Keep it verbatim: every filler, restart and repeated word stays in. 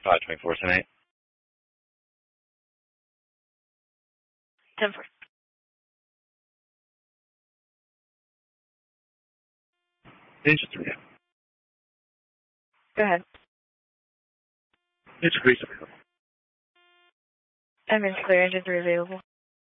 five twenty-four, ten eight. ten four. Engine three. Go ahead. It's grease available. I'm in clear, engine three available.